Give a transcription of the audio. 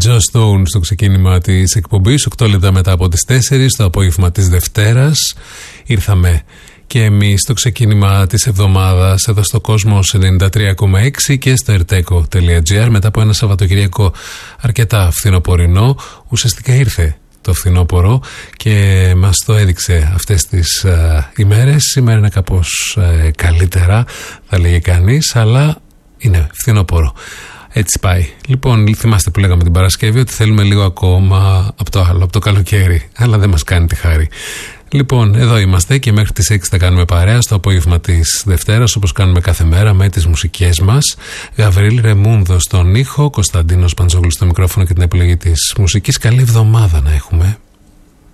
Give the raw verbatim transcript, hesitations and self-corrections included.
Joe Stone στο ξεκίνημα της εκπομπής, οκτώ λεπτά μετά από τις τέσσερις το απόγευμα της Δευτέρας. Ήρθαμε και εμείς στο ξεκίνημα της εβδομάδας εδώ στο Κόσμος ενενήντα τρία κόμμα έξι και στο ερτέκο τελεία τζι άρ μετά από ένα Σαββατοκυριακό αρκετά φθινοπορεινό. Ουσιαστικά ήρθε το φθινόπωρο και μας το έδειξε αυτές τις uh, ημέρες. Σήμερα είναι κάπως uh, καλύτερα θα λέγε κανείς, αλλά είναι φθινόπωρο. Έτσι πάει. Λοιπόν, θυμάστε που λέγαμε την Παρασκευή ότι θέλουμε λίγο ακόμα από το άλλο, από το καλοκαίρι, αλλά δεν μας κάνει τη χάρη. Λοιπόν, εδώ είμαστε και μέχρι τις έξι θα κάνουμε παρέα στο απόγευμα της Δευτέρας, όπως κάνουμε κάθε μέρα με τις μουσικές μας. Γαβρίλ Ρεμούνδο στον ήχο, Κωνσταντίνος Παντζόγλου στο μικρόφωνο και την επιλογή της μουσικής. Καλή εβδομάδα να έχουμε.